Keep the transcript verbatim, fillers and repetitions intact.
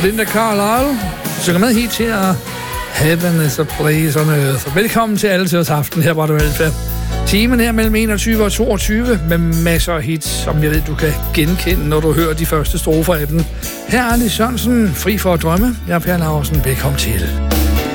Og Linda Carlisle synger med hit til at Heaven is a place on earth. Og velkommen til alle til aften her på Radio Velfærd. Timen her mellem enogtyve og toogtyve med masser af hits, som jeg ved, du kan genkende, når du hører de første strofer af den. Her er Arne Sørensen, Fri for at drømme. Jeg er Per Laursen. Velkommen til.